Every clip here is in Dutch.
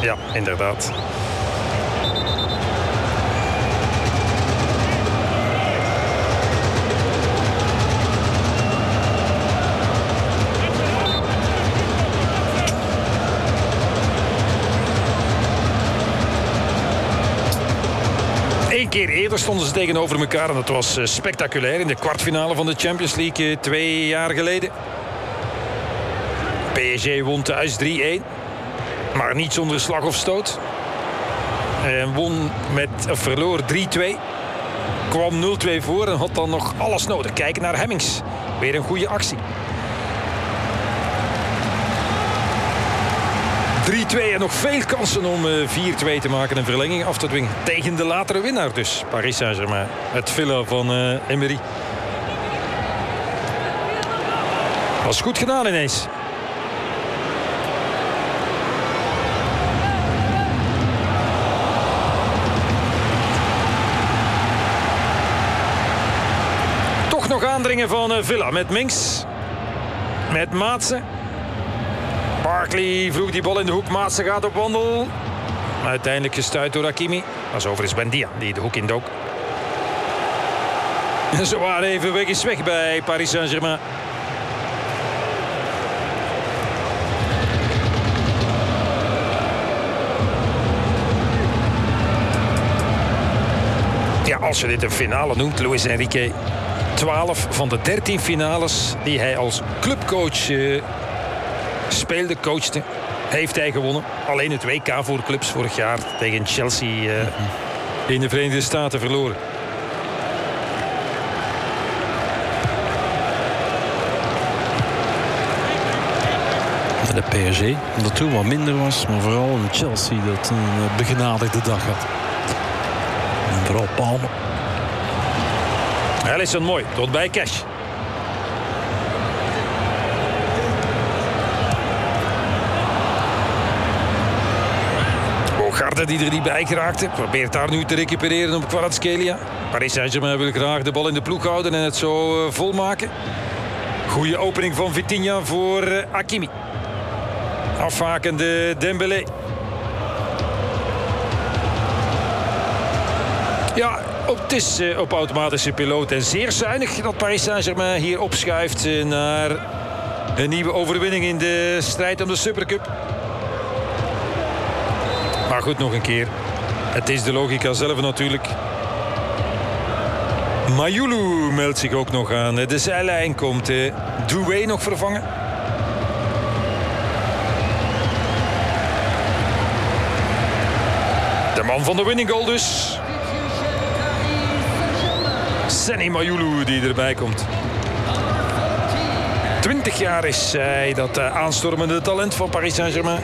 Ja, inderdaad. Eén keer eerder stonden ze tegenover elkaar en dat was spectaculair in de kwartfinale van de Champions League 2 jaar geleden. PSG won thuis 3-1, maar niet zonder slag of stoot. En verloor 3-2. Kwam 0-2 voor en had dan nog alles nodig. Kijken naar Hemmings. Weer een goede actie. 3-2 en nog veel kansen om 4-2 te maken en verlenging af te dwingen. Tegen de latere winnaar dus, Paris Saint-Germain. Het villa van Emery. Was goed gedaan ineens. Toch nog aandringen van Villa met Minks. Met Maatsen. Barkley vroeg die bal in de hoek. Maatsen gaat op wandel. Uiteindelijk gestuit door Hakimi. Dat is overigens Buendia die de hoek indook. Zo waren even weg is weg bij Paris Saint-Germain. Ja, als je dit een finale noemt, Luis Enrique. 12 van de 13 finales die hij als clubcoach speelde, coachte, heeft hij gewonnen. Alleen het WK voor clubs vorig jaar tegen Chelsea in de Verenigde Staten verloren. De PSG, dat toen wat minder was, maar vooral in Chelsea dat een begenadigde dag had. En vooral Palmer. Alisson mooi, tot bij Cash. Bogarde die er niet bij geraakte. Probeert daar nu te recupereren op Kvaratskhelia. Paris Saint-Germain wil graag de bal in de ploeg houden en het zo volmaken. Goeie opening van Vitinha voor Hakimi. Afhakende Dembélé. Ja, het is op automatische piloot en zeer zuinig dat Paris Saint-Germain hier opschuift naar een nieuwe overwinning in de strijd om de Supercup. Maar goed, nog een keer. Het is de logica zelf natuurlijk. Mayulu meldt zich ook nog aan. De zijlijn komt Doué nog vervangen. De man van de winning goal dus. Seny Mayulu die erbij komt. 20 jaar is hij dat aanstormende talent van Paris Saint-Germain.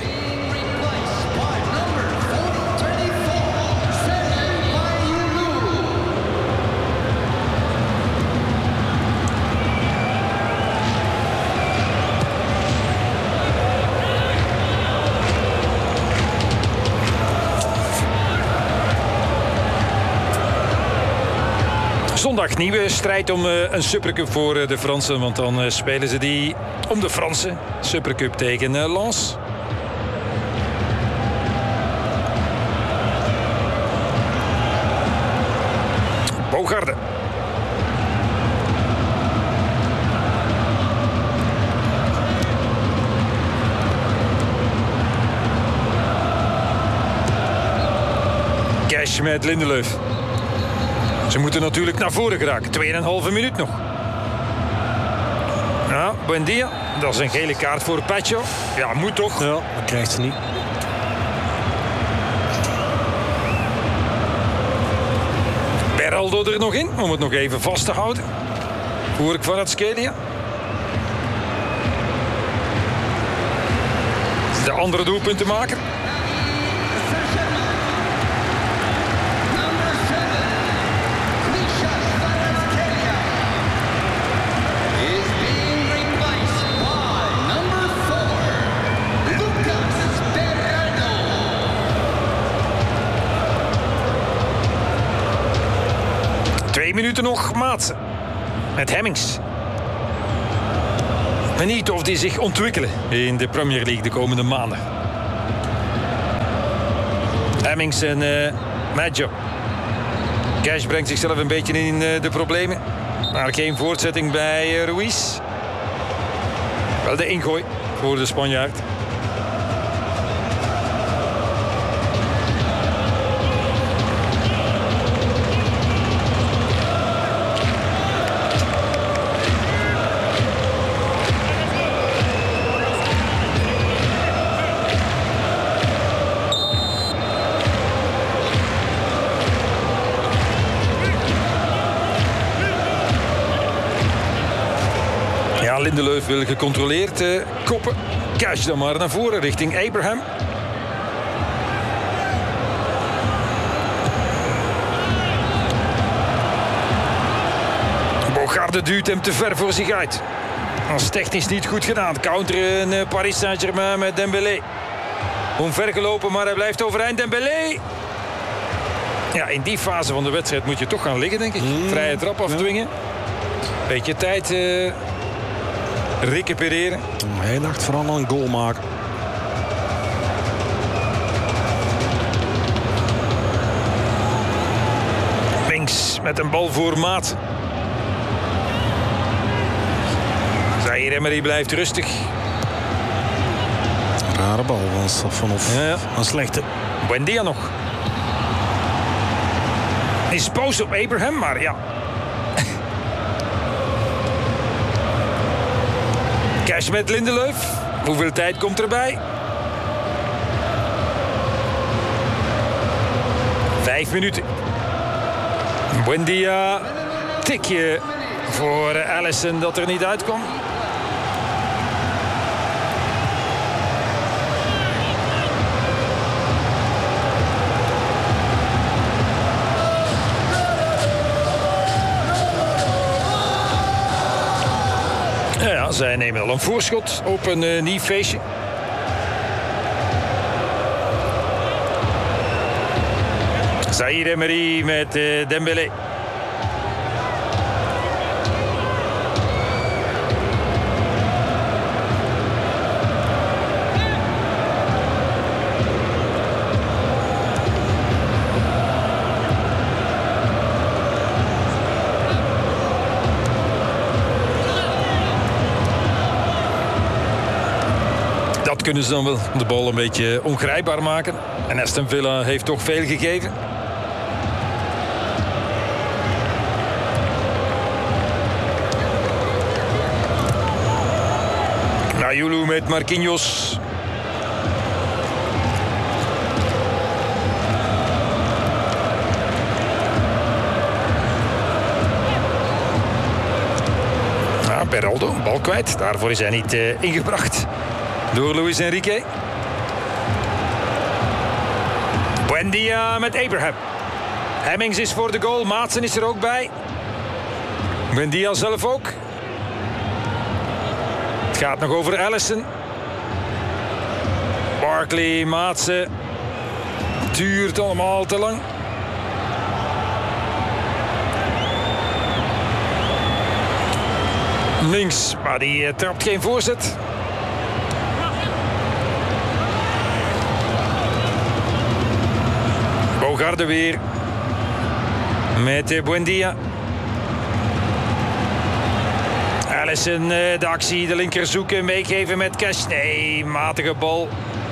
Zondag nieuwe strijd om een Supercup voor de Fransen. Want dan spelen ze die om de Franse Supercup tegen Lens. Bogarde. Cash met Lindelöf. Ze moeten natuurlijk naar voren geraken. 2,5 minuut nog. Ja, Buendia. Dat is een gele kaart voor Pacho. Ja, moet toch. Ja, dat krijgt ze niet. Beraldo er nog in, om het nog even vast te houden. Voor Kvaratskhelia. De andere doelpunten maken. Minuten nog, Maatsen. Met Hemmings. Benieuwd of die zich ontwikkelen in de Premier League de komende maanden. Hemmings en Maggio. Cash brengt zichzelf een beetje in de problemen. Maar geen voortzetting bij Ruiz. Wel de ingooi voor de Spanjaard. Lindelöf wil gecontroleerd koppen. Cash dan maar naar voren richting Abraham. Bogarde duwt hem te ver voor zich uit. Dat is technisch niet goed gedaan. Counteren Paris Saint-Germain met Dembélé. Omvergelopen, maar hij blijft overeind. Dembélé. Ja, in die fase van de wedstrijd moet je toch gaan liggen, denk ik. Vrije trap afdwingen. Beetje tijd recupereren. Hij dacht vooral aan een goal maken. Links met een bal voor Maat. Zaïre Emery blijft rustig. Rare bal was vanaf een slechte. Buendia nog. Is boos op Abraham, maar ja. Cash met Lindelöf. Hoeveel tijd komt erbij? 5 minuten. Buendia. Tikje voor Alisson dat er niet uitkwam. Ja, zij nemen al een voorschot op een nieuw feestje. Zaïre Emery met Dembélé. Dat kunnen ze dan wel, de bal een beetje ongrijpbaar maken. En Aston Villa heeft toch veel gegeven. Nayulu met Marquinhos. Beraldo, bal kwijt. Daarvoor is hij niet ingebracht door Luis Enrique. Buendia met Abraham. Hemmings is voor de goal. Maatsen is er ook bij. Buendia zelf ook. Het gaat nog over Alisson. Barkley, Maatsen. Duurt allemaal te lang. Links, maar die trapt geen voorzet. Bogarde weer. Met Buendia. Alisson de actie, de linker zoeken, meegeven met Cash. Nee, matige bal.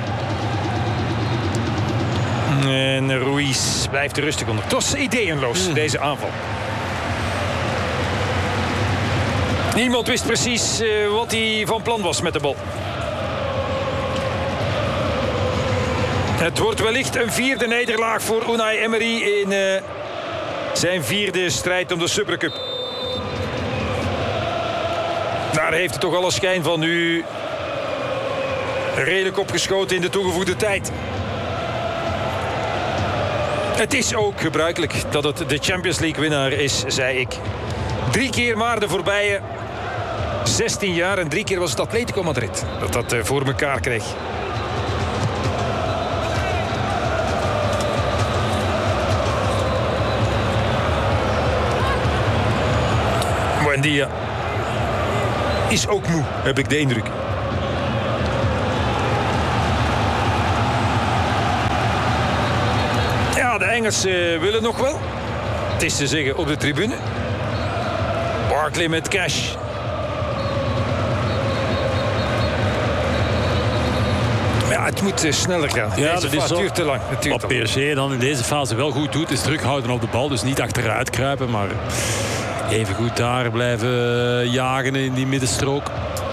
En Ruiz blijft rustig onder. Het was ideeënloos, deze aanval. Niemand wist precies wat hij van plan was met de bal. Het wordt wellicht een 4e nederlaag voor Unai Emery in zijn 4e strijd om de Supercup. Daar heeft het toch alle schijn van nu redelijk opgeschoten in de toegevoegde tijd. Het is ook gebruikelijk dat het de Champions League winnaar is, zei ik. 3 keer maar de voorbije 16 jaar en 3 keer was het Atletico Madrid dat voor elkaar kreeg. Buendia is ook moe, heb ik de indruk. Ja, de Engelsen willen nog wel. Het is te zeggen op de tribune. Barkley met Cash. Ja, het moet sneller gaan. Ja, Deze fase duurt te lang. Wat PSG dan in deze fase wel goed doet, is terughouden op de bal. Dus niet achteruit kruipen, maar even goed daar blijven jagen in die middenstrook.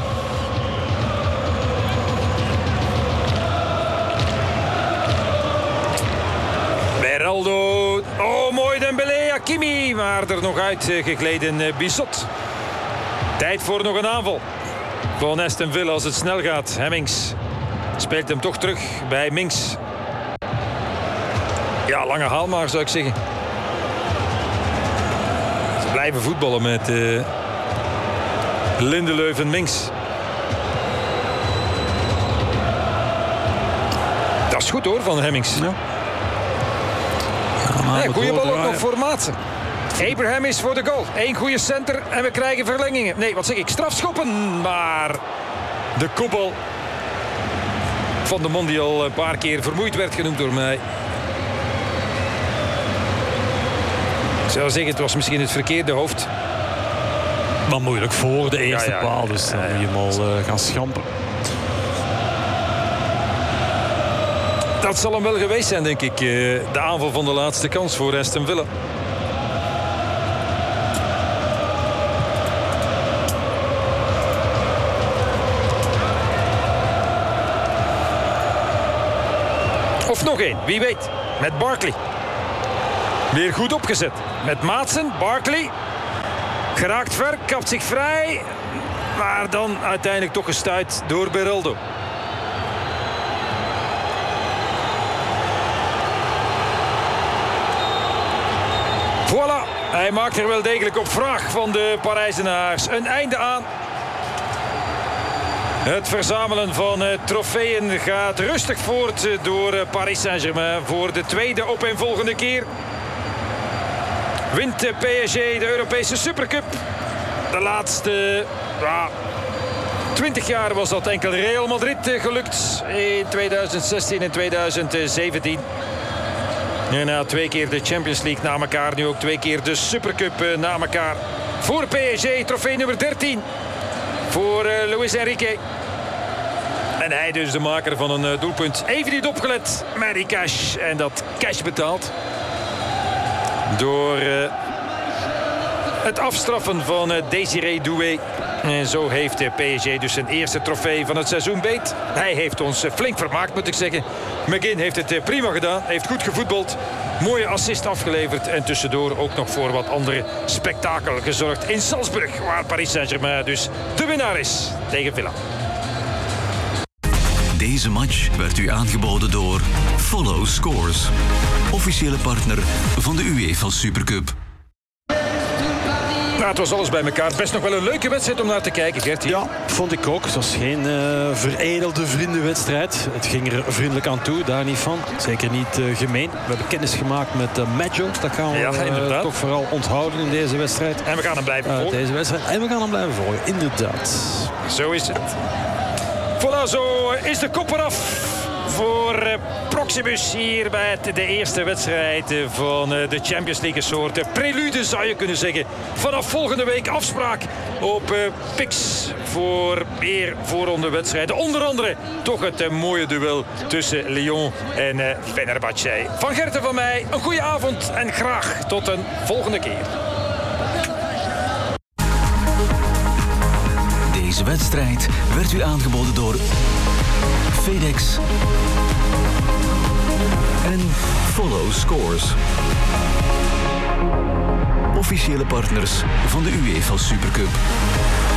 Beraldo. Oh, mooi Dembélé, Hakimi. Maar er nog uitgegleden Bizot. Tijd voor nog een aanval van Aston Villa als het snel gaat. Hemmings speelt hem toch terug bij Minks. Ja, lange haal maar, zou ik zeggen. Ze blijven voetballen met Lindelöf en Minks. Dat is goed hoor, van Hemmings. Ja. Ja, goede bal ook nog voor Maatsen. Abraham is voor de goal. 1 goede center en we krijgen verlengingen. Nee, wat zeg ik? Strafschoppen. Maar de kopbal van de Mondi al een paar keer vermoeid werd genoemd door mij. Ik zou zeggen, het was misschien het verkeerde hoofd. Maar moeilijk voor de eerste Ja. paal. Dus dan moet je hem al gaan schampen. Dat zal hem wel geweest zijn, denk ik. De aanval van de laatste kans voor Aston Villa. Of nog één, wie weet. Met Barkley. Weer goed opgezet. Met Maatsen, Barkley. Geraakt ver, kapt zich vrij. Maar dan uiteindelijk toch gestuit door Beraldo. Voilà, hij maakt er wel degelijk op vraag van de Parijzenaars. Een einde aan. Het verzamelen van trofeeën gaat rustig voort door Paris Saint-Germain. Voor de tweede opeenvolgende keer wint PSG de Europese Supercup. De laatste 20 jaar was dat enkel Real Madrid gelukt. In 2016 en 2017. En na 2 keer de Champions League na elkaar, nu ook 2 keer de Supercup na elkaar. Voor PSG trofee nummer 13 voor Luis Enrique. En hij dus de maker van een doelpunt. Even niet opgelet met die Cash. En dat Cash betaald door het afstraffen van Désiré Doué. En zo heeft PSG dus zijn eerste trofee van het seizoen beet. Hij heeft ons flink vermaakt, moet ik zeggen. McGinn heeft het prima gedaan, heeft goed gevoetbald. Mooie assist afgeleverd en tussendoor ook nog voor wat andere spektakel gezorgd in Salzburg. Waar Paris Saint-Germain dus de winnaar is tegen Villa. Deze match werd u aangeboden door Follow Scores. Officiële partner van de UEFA Supercup. Nou, het was alles bij elkaar. Best nog wel een leuke wedstrijd om naar te kijken, Gert. Ja, vond ik ook. Het was geen veredelde vriendenwedstrijd. Het ging er vriendelijk aan toe, daar niet van. Zeker niet gemeen. We hebben kennis gemaakt met Maggio. Dat gaan we toch vooral onthouden in deze wedstrijd. En we gaan hem blijven volgen. Deze wedstrijd. En we gaan hem blijven volgen, inderdaad. Zo is het. Voilà, zo is de kop eraf voor Proximus hier bij de eerste wedstrijd van de Champions League. Een soort prelude zou je kunnen zeggen. Vanaf volgende week afspraak op Pix voor meer voorronde wedstrijden. Onder andere toch het mooie duel tussen Lyon en Fenerbahce. Van Gert en van mij een goede avond en graag tot een volgende keer. Deze wedstrijd werd u aangeboden door FedEx en Follow Scores. Officiële partners van de UEFA Supercup.